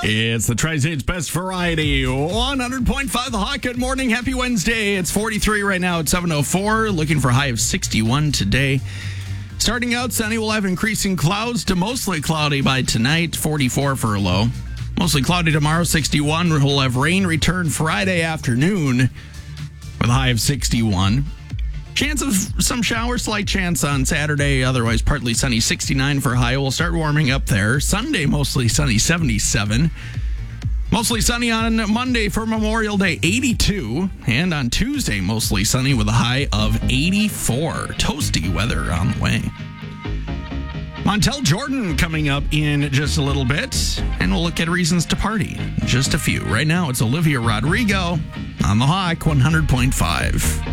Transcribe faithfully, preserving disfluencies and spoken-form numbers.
It's the Tri-State's best variety, one hundred point five The Hawk. Good morning. Happy Wednesday. It's forty-three right now at seven oh four. Looking for a high of sixty-one today. Starting out sunny, we'll have increasing clouds to mostly cloudy by tonight, forty-four for a low. Mostly cloudy tomorrow, sixty-one. We'll have rain return Friday afternoon with a high of sixty-one. Chance of some showers, slight chance on Saturday, otherwise partly sunny, sixty-nine for a high. We'll start warming up there. Sunday, mostly sunny, seventy-seven. Mostly sunny on Monday for Memorial Day, eighty-two. And on Tuesday, mostly sunny with a high of eighty-four. Toasty weather on the way. Montel Jordan coming up in just a little bit, and we'll look at reasons to party. Just a few. Right now, it's Olivia Rodrigo on the Hawk, one hundred point five.